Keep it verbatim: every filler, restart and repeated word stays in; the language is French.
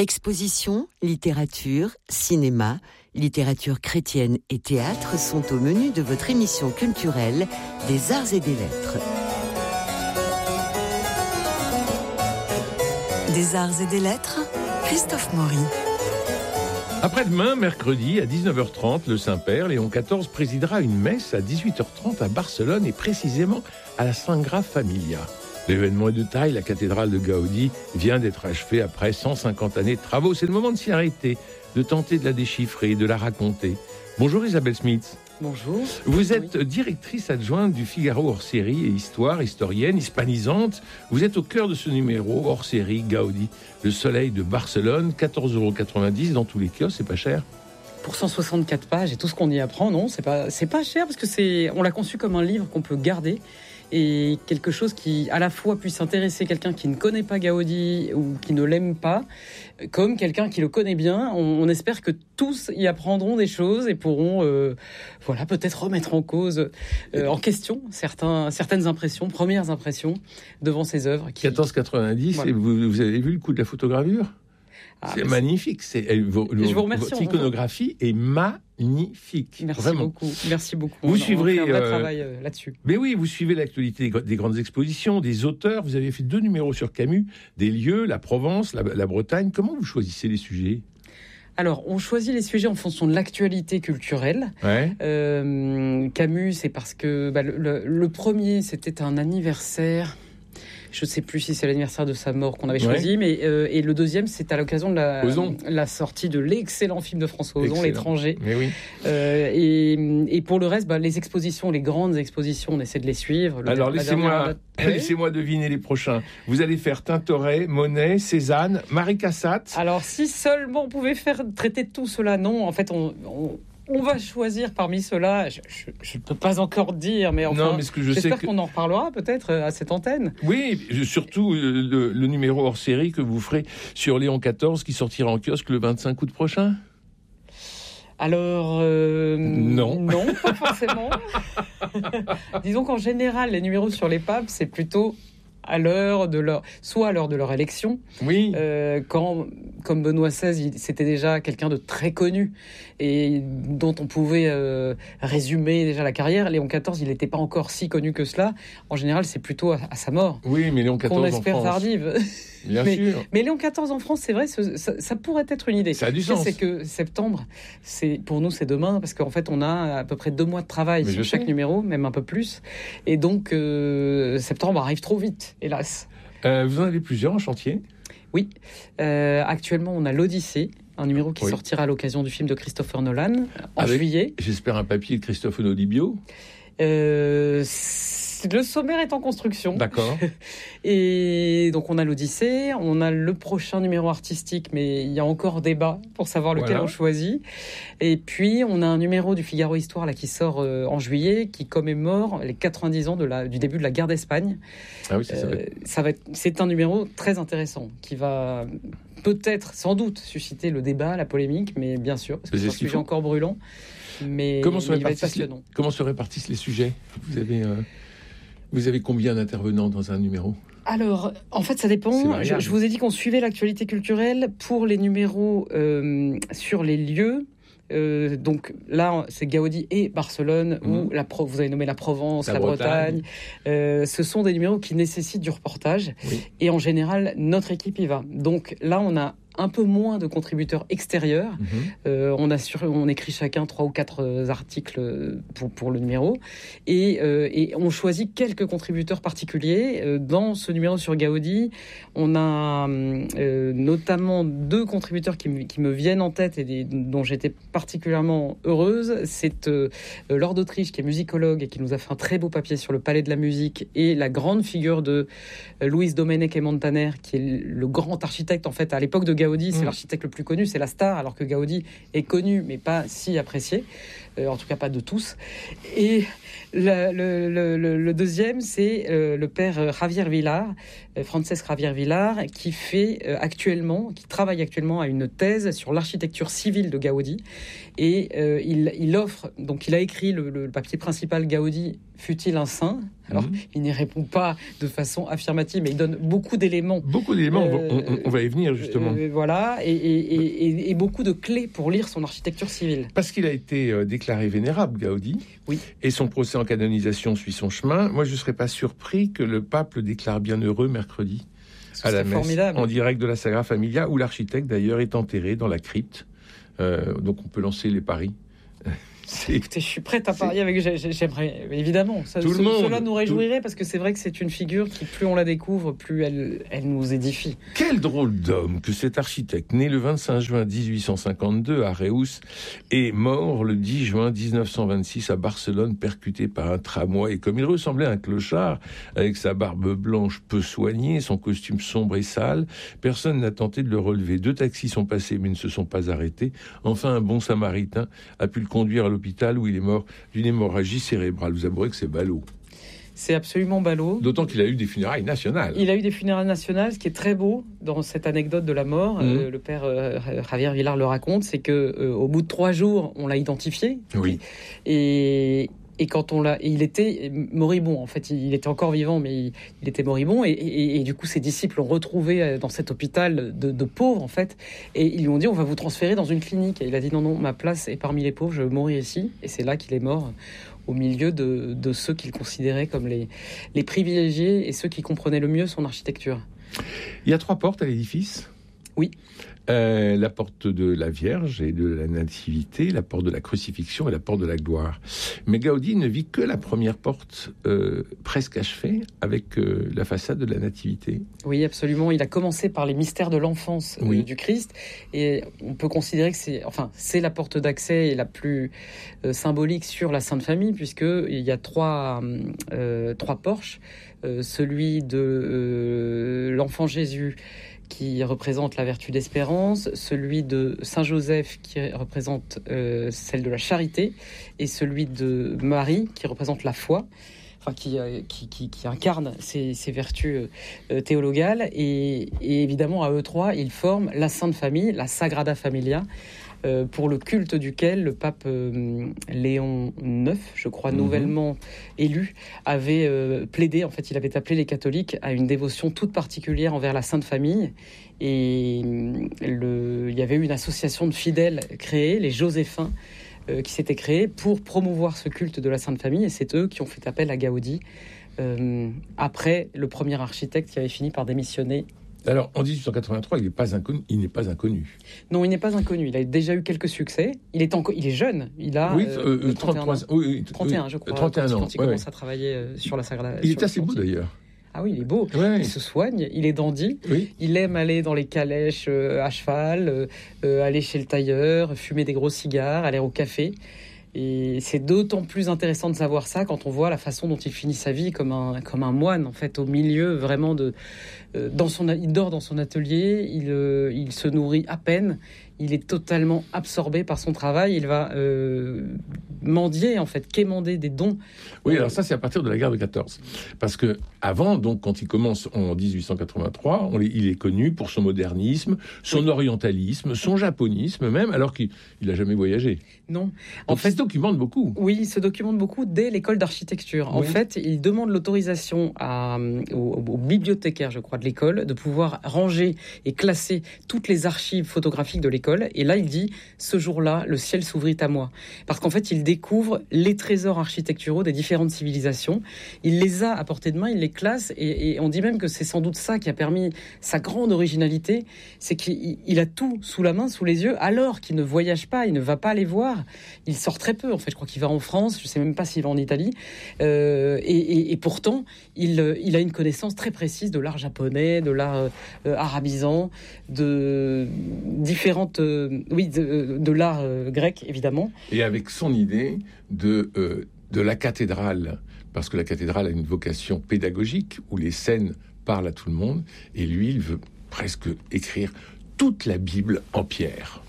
Exposition, littérature, cinéma, littérature chrétienne et théâtre sont au menu de votre émission culturelle des Arts et des Lettres. Des Arts et des Lettres, Christophe Maury. Après-demain, mercredi, à dix-neuf heures trente, le Saint-Père, Léon quatorze, présidera une messe à dix-huit heures trente à Barcelone et précisément à la Sagrada Familia. L'événement est de taille, la cathédrale de Gaudi vient d'être achevée après cent cinquante années de travaux. C'est le moment de s'y arrêter, de tenter de la déchiffrer, de la raconter. Bonjour Isabelle Smith. Bonjour. Vous êtes oui. directrice adjointe du Figaro hors-série et histoire, historienne, hispanisante. Vous êtes au cœur de ce numéro hors-série Gaudi, le soleil de Barcelone, quatorze euros quatre-vingt-dix dans tous les kiosques, c'est pas cher. Pour cent soixante-quatre pages et tout ce qu'on y apprend, non, c'est pas, c'est pas cher parce que c'est, on l'a conçu comme un livre qu'on peut garder et quelque chose qui, à la fois, puisse intéresser quelqu'un qui ne connaît pas Gaudi ou qui ne l'aime pas, comme quelqu'un qui le connaît bien. On, on espère que tous y apprendront des choses et pourront, euh, voilà, peut-être remettre en cause, euh, en question certains, certaines impressions, premières impressions devant ces œuvres. Qui... quatorze euros quatre-vingt-dix, voilà. Et vous, vous avez vu le coût de la photogravure ? Ah, c'est magnifique. C'est, vos, je vous remercie. Votre iconographie est magnifique. Merci Vraiment. beaucoup. Merci beaucoup. Vous on suivrez on fait un vrai euh, travail euh, là-dessus. Mais oui, vous suivez l'actualité des grandes expositions, des auteurs. Vous avez fait deux numéros sur Camus, des lieux, la Provence, la, la Bretagne. Comment vous choisissez les sujets ? Alors, on choisit les sujets en fonction de l'actualité culturelle. Ouais. Euh, Camus, c'est parce que bah, le, le, le premier, c'était un anniversaire. Je ne sais plus si c'est l'anniversaire de sa mort qu'on avait choisi, ouais. mais euh, et le deuxième, c'est à l'occasion de la, la sortie de l'excellent film de François Ozon, L'étranger. Mais oui. Euh, et, et pour le reste, bah, les expositions, les grandes expositions, on essaie de les suivre. Le, Alors laissez-moi, dernière... laissez-moi deviner les prochains. Vous allez faire Tintoret, Monet, Cézanne, Marie Cassatt. Alors si seulement on pouvait faire traiter tout cela, non. En fait, on, on On va choisir parmi ceux-là, je ne peux pas encore dire, mais enfin, non, mais ce que je j'espère sais que... qu'on en reparlera peut-être à cette antenne. Oui, surtout le, le numéro hors-série que vous ferez sur Léon quatorze qui sortira en kiosque le vingt-cinq août prochain. Alors, euh, non. Non, pas forcément. Disons qu'en général, les numéros sur les papes, c'est plutôt... à l'heure de leur, soit à l'heure de leur élection, oui. euh, quand, comme Benoît seize, il, c'était déjà quelqu'un de très connu et dont on pouvait euh, résumer déjà la carrière. Léon quatorze, il n'était pas encore si connu que cela. En général, c'est plutôt à, à sa mort. Oui, mais Léon quatorze qu'on espère en France. tardive. Bien mais, sûr. Mais Léon quatorze en France, c'est vrai, ça, ça, ça pourrait être une idée. Ça a du sens. C'est que septembre, c'est, pour nous, c'est demain, parce qu'en fait, on a à peu près deux mois de travail mais sur chaque sais. numéro, même un peu plus. Et donc, euh, septembre arrive trop vite, hélas. Euh, vous en avez plusieurs en chantier ? Oui. Euh, actuellement, on a l'Odyssée, un numéro qui oui. sortira à l'occasion du film de Christopher Nolan, en Avec, juillet. J'espère un papier de Christophe Onodibio. Euh, le sommaire est en construction. D'accord. Et donc on a l'Odyssée, on a le prochain numéro artistique, mais il y a encore débat pour savoir lequel voilà. on choisit. Et puis on a un numéro du Figaro Histoire là qui sort euh, en juillet, qui commémore les quatre-vingt-dix ans de la, du début de la guerre d'Espagne. Ah oui, c'est ça. Euh, ça va être, c'est un numéro très intéressant qui va peut-être, sans doute, susciter le débat, la polémique, mais bien sûr, parce que c'est, c'est un sujet faut. encore brûlant. Mais, comment, se mais il va être passionnant. Les, comment se répartissent les sujets ? Vous avez, euh, vous avez combien d'intervenants dans un numéro ? Alors, en fait, ça dépend. Je, je vous ai dit qu'on suivait l'actualité culturelle pour les numéros euh, sur les lieux. Euh, donc là, c'est Gaudi et Barcelone, mmh. ou la Pro, vous avez nommé la Provence, la, la Bretagne. Bretagne. Euh, ce sont des numéros qui nécessitent du reportage. Oui. Et en général, notre équipe y va. Donc là, on a un peu moins de contributeurs extérieurs. Mmh. Euh, on, assure, on écrit chacun trois ou quatre euh, articles pour, pour le numéro. Et, euh, et on choisit quelques contributeurs particuliers. Euh, dans ce numéro sur Gaudi, on a euh, notamment deux contributeurs qui, m- qui me viennent en tête et des, dont j'étais particulièrement heureuse. C'est euh, Laure d'Autriche, qui est musicologue et qui nous a fait un très beau papier sur le Palais de la Musique, et la grande figure de euh, Luis Domènech et Montaner, qui est le grand architecte, en fait, à l'époque de Gaudi. Gaudi, c'est mmh. l'architecte le plus connu, c'est la star, alors que Gaudi est connu, mais pas si apprécié. euh, en tout cas pas de tous. Et le, le, le, le deuxième, c'est euh, le père Javier Villar, euh, Francesc Javier Villar, qui fait euh, actuellement, qui travaille actuellement à une thèse sur l'architecture civile de Gaudi. Et euh, il, il offre, donc il a écrit le, le papier principal Gaudi, fut-il un saint ? Alors, mmh. il n'y répond pas de façon affirmative, mais il donne beaucoup d'éléments. Beaucoup d'éléments, euh, on, on, on va y venir justement. Euh, voilà, et, et, et, et beaucoup de clés pour lire son architecture civile. Parce qu'il a été euh, déclaré vénérable, Gaudi, oui. et son procès en canonisation suit son chemin. Moi, je ne serais pas surpris que le pape le déclare bienheureux mercredi à la messe, formidable. En direct de la Sagrada Familia, où l'architecte d'ailleurs est enterré dans la crypte. Euh, donc on peut lancer les paris. Écoutez, je suis prête à parier avec. J'aimerais évidemment. Ça, tout ce, le monde, cela nous réjouirait tout... parce que c'est vrai que c'est une figure qui, plus on la découvre, plus elle, elle nous édifie. Quel drôle d'homme que cet architecte, né le vingt-cinq juin dix-huit cent cinquante-deux à Reus et mort le dix juin dix-neuf cent vingt-six à Barcelone, percuté par un tramway. Et comme il ressemblait à un clochard, avec sa barbe blanche peu soignée, son costume sombre et sale, personne n'a tenté de le relever. Deux taxis sont passés mais ne se sont pas arrêtés. Enfin, un bon samaritain a pu le conduire à l'hôpital où il est mort d'une hémorragie cérébrale. Vous avouerez que c'est ballot. C'est absolument ballot. D'autant qu'il a eu des funérailles nationales. Il a eu des funérailles nationales. Ce qui est très beau dans cette anecdote de la mort, mmh. euh, le père euh, Javier Villar le raconte, c'est que euh, au bout de trois jours, on l'a identifié. Oui. Et Et quand on l'a, et il était moribond. En fait, il était encore vivant, mais il, il était moribond. Et, et, et du coup, ses disciples l'ont retrouvé dans cet hôpital de, de pauvres, en fait. Et ils lui ont dit, on va vous transférer dans une clinique. Et il a dit, non, non, ma place est parmi les pauvres. Je veux mourir ici. Et c'est là qu'il est mort, au milieu de, de ceux qu'il considérait comme les, les privilégiés et ceux qui comprenaient le mieux son architecture. Il y a trois portes à l'édifice. Oui. Euh, la porte de la Vierge et de la Nativité, la porte de la Crucifixion et la porte de la Gloire. Mais Gaudi ne vit que la première porte euh, presque achevée avec euh, la façade de la Nativité. Oui, absolument. Il a commencé par les mystères de l'enfance euh, oui. du Christ et on peut considérer que c'est, enfin, c'est la porte d'accès et la plus euh, symbolique sur la Sainte Famille puisqu'il y a trois, euh, trois porches. Euh, celui de euh, l'enfant Jésus qui représente la vertu d'espérance, celui de Saint-Joseph qui représente euh, celle de la charité, et celui de Marie qui représente la foi, enfin qui, euh, qui, qui, qui incarne ces, ces vertus euh, théologales. Et, et évidemment, à eux trois, ils forment la Sainte Famille, la Sagrada Familia, euh, pour le culte duquel le pape euh, Léon neuf, je crois, mmh. nouvellement élu, avait euh, plaidé, en fait, il avait appelé les catholiques à une dévotion toute particulière envers la Sainte Famille. Et le, il y avait eu une association de fidèles créée, les Joséphin, euh, qui s'était créée pour promouvoir ce culte de la Sainte Famille. Et c'est eux qui ont fait appel à Gaudi, euh, après le premier architecte qui avait fini par démissionner. Alors, en dix-huit cent quatre-vingt-trois, il n'est pas inconnu. Il n'est pas inconnu. Non, il n'est pas inconnu. Il a déjà eu quelques succès. Il est, enco- il est jeune. Il a oui, euh, euh, trente et un, oui, oui, trente et un, je crois. trente et un quand, ans. Quand il ouais, commence ouais. à travailler euh, sur la Sagrada. Il est assez beau d'ailleurs. Ah oui, il est beau. Ouais. Il se soigne. Il est dandy. Oui. Il aime aller dans les calèches euh, à cheval, euh, euh, aller chez le tailleur, fumer des gros cigares, aller au café. Et c'est d'autant plus intéressant de savoir ça quand on voit la façon dont il finit sa vie comme un, comme un moine, en fait, au milieu vraiment de... Euh, dans son, il dort dans son atelier, il, euh, il se nourrit à peine, il est totalement absorbé par son travail, il va euh, mendier, en fait, quémander des dons. Oui, alors ça, c'est à partir de la guerre de quatorze. Parce que avant, donc, quand il commence en dix-huit cent quatre-vingt-trois, on, il est connu pour son modernisme, son oui. orientalisme, son japonisme même, alors qu'il n'a jamais voyagé. Non. En donc, fait, il se documente beaucoup. Oui, il se documente beaucoup dès l'école d'architecture. Oui. En fait, il demande l'autorisation à, au, au bibliothécaire, je crois, de l'école, de pouvoir ranger et classer toutes les archives photographiques de l'école. Et là, il dit, ce jour-là, le ciel s'ouvrit à moi. Parce qu'en fait, il découvre les trésors architecturaux des différentes civilisations. Il les a à portée de main, il les classe. Et, et on dit même que c'est sans doute ça qui a permis sa grande originalité. C'est qu'il il a tout sous la main, sous les yeux, alors qu'il ne voyage pas, il ne va pas les voir. Il sort très peu, en fait. Je crois qu'il va en France, je ne sais même pas s'il va en Italie. Euh, et, et, et pourtant, il, il a une connaissance très précise de l'art japonais, de l'art euh, arabisant, de différentes... Euh, oui, de, de l'art euh, grec, évidemment. Et avec son idée de, euh, de la cathédrale, parce que la cathédrale a une vocation pédagogique, où les scènes parlent à tout le monde, et lui, il veut presque écrire toute la Bible en pierre.